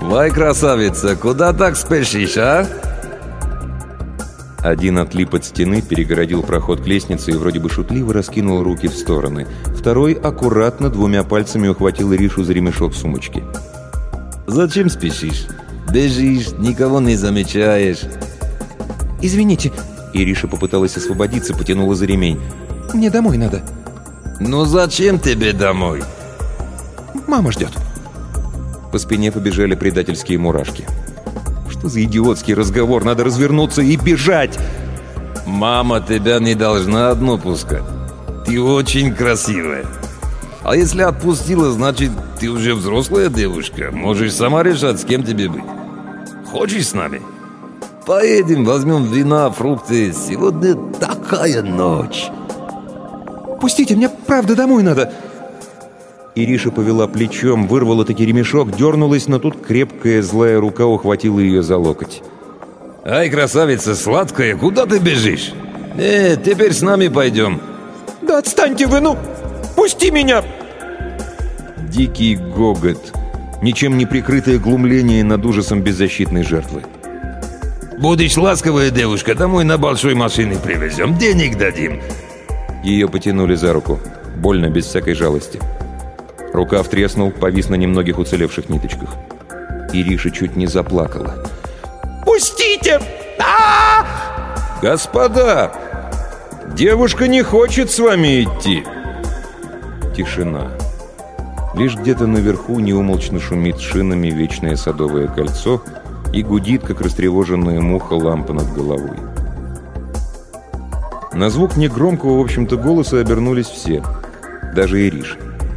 Вай, красавица, куда так спешишь, а? Один отлип от стены, перегородил проход к лестнице и вроде бы шутливо раскинул руки в стороны. Второй аккуратно двумя пальцами ухватил Иришу за ремешок сумочки. Зачем спешишь? Бежишь, никого не замечаешь. «Извините». Ириша попыталась освободиться, потянула за ремень. «Мне домой надо». Ну зачем тебе домой? «Мама ждет». По спине побежали предательские мурашки. Что за идиотский разговор? Надо развернуться и бежать! Мама тебя не должна одну пускать. Ты очень красивая. А если отпустила, значит, ты уже взрослая девушка. Можешь сама решать, с кем тебе быть. Хочешь с нами? Поедем, возьмем вина, фрукты. Сегодня такая ночь. «Пустите, мне правда домой надо». Ириша повела плечом, вырвала таки ремешок, дернулась, но тут крепкая злая рука ухватила ее за локоть. Ай, красавица сладкая, куда ты бежишь? Теперь с нами пойдем. «Да отстаньте вы, ну! Пусти меня!» Дикий гогот, ничем не прикрытое глумление над ужасом беззащитной жертвы. Будешь ласковая девушка, домой на большой машине привезем, денег дадим. Ее потянули за руку, больно, без всякой жалости. Рукав треснул, повис на немногих уцелевших ниточках. Ириша чуть не заплакала. «Пустите! «Господа! Девушка не хочет с вами идти!» Тишина. Лишь где-то наверху неумолчно шумит шинами вечное садовое кольцо и гудит, как растревоженная муха, лампа над головой. На звук негромкого, в общем-то, голоса обернулись все, даже Ириша.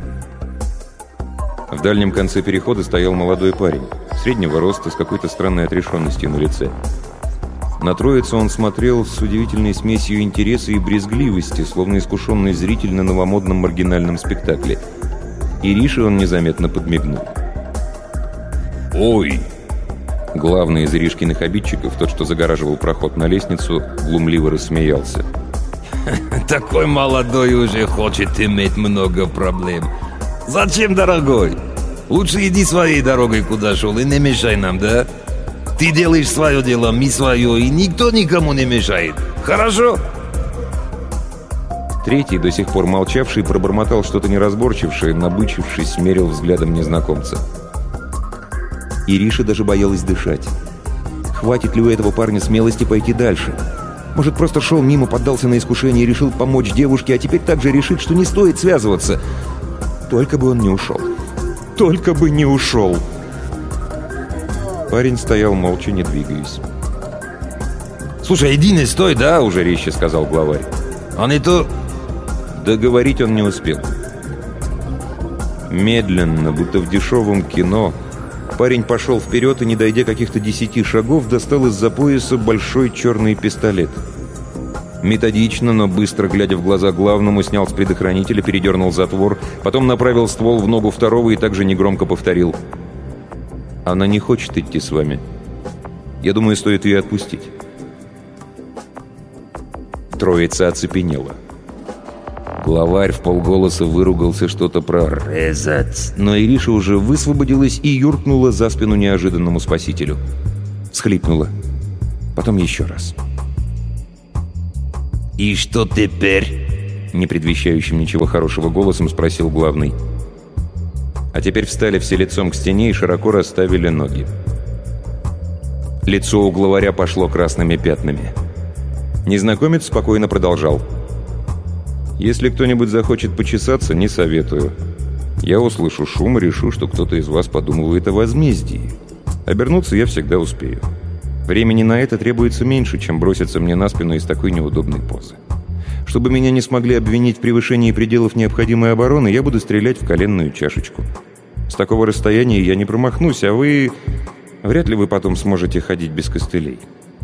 В дальнем конце перехода стоял молодой парень, среднего роста, с какой-то странной отрешенностью на лице. На троицу он смотрел с удивительной смесью интереса и брезгливости, словно искушенный зритель на новомодном маргинальном спектакле. Ирише он незаметно подмигнул. «Ой!» Главный из Иришкиных обидчиков, тот, что загораживал проход на лестницу, глумливо рассмеялся. Такой молодой уже хочет иметь много проблем. Зачем, дорогой? Лучше иди своей дорогой, куда шел, и не мешай нам, да? Ты делаешь свое дело, мы свое, и никто никому не мешает. Хорошо?» Третий, до сих пор молчавший, пробормотал что-то неразборчившее, набычившись, смерил взглядом незнакомца. Ириша даже боялась дышать. Хватит ли у этого парня смелости пойти дальше? Может, просто шел мимо, поддался на искушение и решил помочь девушке, а теперь также решит, что не стоит связываться. Только бы он не ушел. Только бы не ушел. Парень стоял молча, не двигаясь. «Слушай, иди не стой, да?» — уже резче сказал главарь. «А не то...» Договорить он не успел. Медленно, будто в дешевом кино, парень пошел вперед и, не дойдя каких-то 10 шагов, достал из-за пояса большой черный пистолет. Методично, но быстро, глядя в глаза главному, снял с предохранителя, передернул затвор, потом направил ствол в ногу второго и также негромко повторил: «Она не хочет идти с вами. Я думаю, стоит ее отпустить». Троица оцепенела. Главарь вполголоса выругался что-то про «резать», но Ириша уже высвободилась и юркнула за спину неожиданному спасителю. Всхлипнула. Потом еще раз. «И что теперь?» Не предвещающим ничего хорошего голосом спросил главный. А теперь встали все лицом к стене и широко расставили ноги. Лицо у главаря пошло красными пятнами. Незнакомец спокойно продолжал: «Если кто-нибудь захочет почесаться, не советую. Я услышу шум и решу, что кто-то из вас подумывает о возмездии. Обернуться я всегда успею. Времени на это требуется меньше, чем броситься мне на спину из такой неудобной позы. Чтобы меня не смогли обвинить в превышении пределов необходимой обороны, я буду стрелять в коленную чашечку. С такого расстояния я не промахнусь, а вы... Вряд ли вы потом сможете ходить без костылей».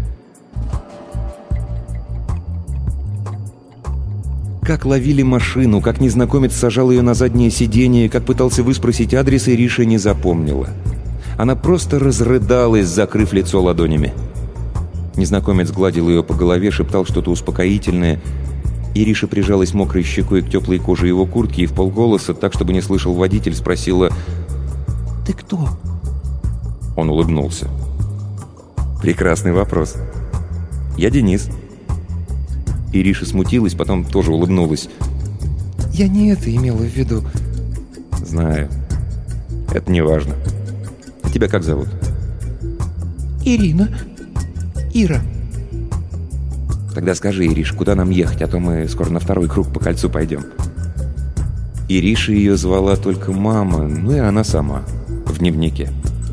Как ловили машину, как незнакомец сажал ее на заднее сиденье, как пытался выспросить адрес, Ириша не запомнила. Она просто разрыдалась, закрыв лицо ладонями. Незнакомец гладил ее по голове, шептал что-то успокоительное. Ириша прижалась мокрой щекой к теплой коже его куртки и вполголоса, так, чтобы не слышал водитель, спросила: «Ты кто?» Он улыбнулся. «Прекрасный вопрос. Я Денис». Ириша смутилась, потом тоже улыбнулась. Я не это имела в виду. «Знаю. Это не важно. А тебя как зовут?» Ирина. Ира. «Тогда скажи, Ириш, куда нам ехать, а то мы скоро на второй круг по кольцу пойдем». Ириша ее звала только мама, ну и она сама, в дневнике.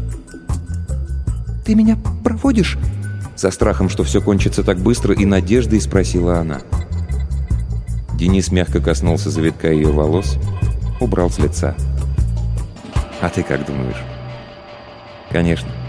Ты меня проводишь? Со страхом, что все кончится так быстро, и надеждой спросила она. Денис мягко коснулся завитка ее волос, убрал с лица. «А ты как думаешь?» «Конечно.